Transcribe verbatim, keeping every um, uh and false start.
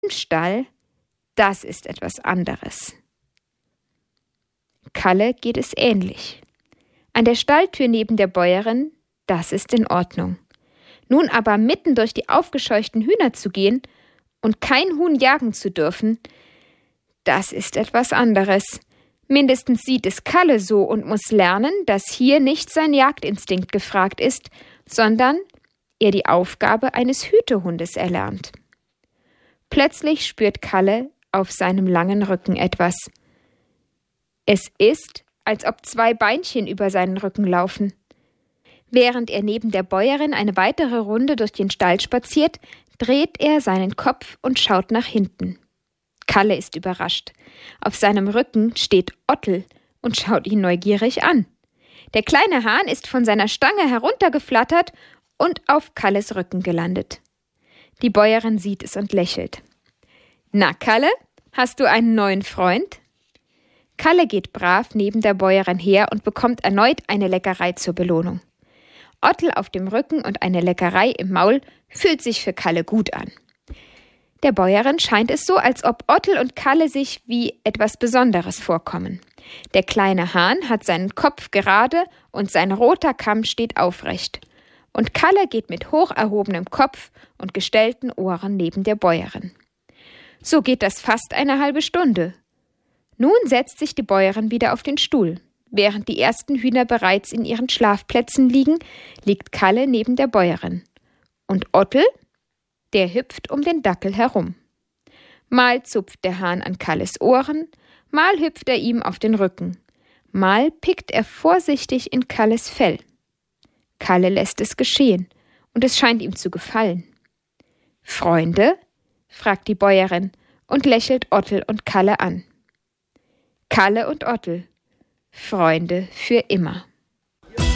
Im Stall, das ist etwas anderes. Kalle geht es ähnlich. An der Stalltür neben der Bäuerin, das ist in Ordnung. Nun aber mitten durch die aufgescheuchten Hühner zu gehen und kein Huhn jagen zu dürfen, das ist etwas anderes. Mindestens sieht es Kalle so und muss lernen, dass hier nicht sein Jagdinstinkt gefragt ist, sondern er die Aufgabe eines Hütehundes erlernt. Plötzlich spürt Kalle auf seinem langen Rücken etwas. Es ist, als ob zwei Beinchen über seinen Rücken laufen. Während er neben der Bäuerin eine weitere Runde durch den Stall spaziert, dreht er seinen Kopf und schaut nach hinten. Kalle ist überrascht. Auf seinem Rücken steht Ottel und schaut ihn neugierig an. Der kleine Hahn ist von seiner Stange heruntergeflattert und auf Kalles Rücken gelandet. Die Bäuerin sieht es und lächelt. »Na, Kalle, hast du einen neuen Freund?« Kalle geht brav neben der Bäuerin her und bekommt erneut eine Leckerei zur Belohnung. Ottel auf dem Rücken und eine Leckerei im Maul fühlt sich für Kalle gut an. Der Bäuerin scheint es so, als ob Ottel und Kalle sich wie etwas Besonderes vorkommen. Der kleine Hahn hat seinen Kopf gerade und sein roter Kamm steht aufrecht. Und Kalle geht mit hoch erhobenem Kopf und gestellten Ohren neben der Bäuerin. So geht das fast eine halbe Stunde. Nun setzt sich die Bäuerin wieder auf den Stuhl. Während die ersten Hühner bereits in ihren Schlafplätzen liegen, liegt Kalle neben der Bäuerin. Und Ottel, der hüpft um den Dackel herum. Mal zupft der Hahn an Kalles Ohren, mal hüpft er ihm auf den Rücken, mal pickt er vorsichtig in Kalles Fell. Kalle lässt es geschehen, und es scheint ihm zu gefallen. »Freunde?« fragt die Bäuerin und lächelt Ottel und Kalle an. Kalle und Ottel, Freunde für immer.